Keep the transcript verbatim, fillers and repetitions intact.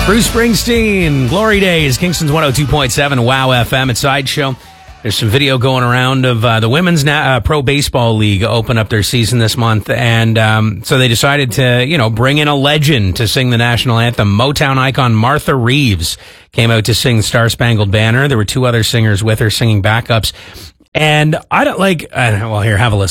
Bruce Springsteen, Glory Days, Kingston's one oh two point seven, Wow F M at Sideshow. There's some video going around of uh, the Women's Na- uh, Pro Baseball League open up their season this month, and um, so they decided to, you know, bring in a legend to sing the national anthem. Motown icon Martha Reeves came out to sing Star Spangled Banner. There were two other singers with her singing backups, and I don't like, uh, well, here, have a listen.